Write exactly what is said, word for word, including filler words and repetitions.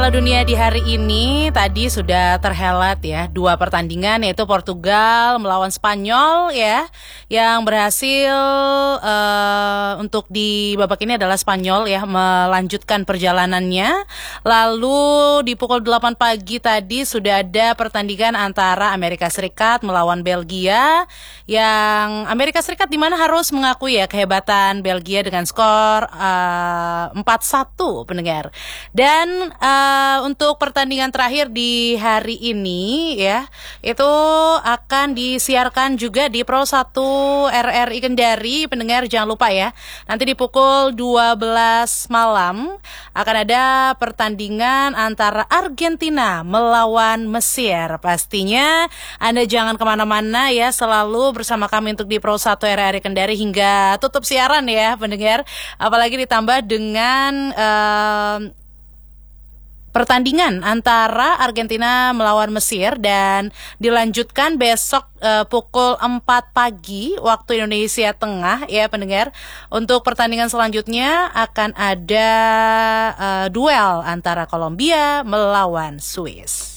Piala Dunia di hari ini tadi sudah terhelat ya, dua pertandingan yaitu Portugal melawan Spanyol ya, yang berhasil uh, untuk di babak ini adalah Spanyol ya melanjutkan perjalanannya. Lalu di pukul delapan pagi tadi sudah ada pertandingan antara Amerika Serikat melawan Belgia, yang Amerika Serikat di mana harus mengakui ya kehebatan Belgia dengan skor uh, empat satu pendengar. Dan uh, untuk pertandingan terakhir di hari ini ya, itu akan disiarkan juga di Pro satu R R I Kendari. Pendengar jangan lupa ya, nanti di pukul dua belas malam akan ada pertandingan antara Argentina melawan Mesir. Pastinya Anda jangan kemana-mana ya, selalu bersama kami untuk di Pro satu R R I Kendari hingga tutup siaran ya pendengar. Apalagi ditambah dengan uh, pertandingan antara Argentina melawan Mesir dan dilanjutkan besok uh, pukul empat pagi waktu Indonesia Tengah ya pendengar. Untuk pertandingan selanjutnya akan ada uh, duel antara Kolombia melawan Swiss.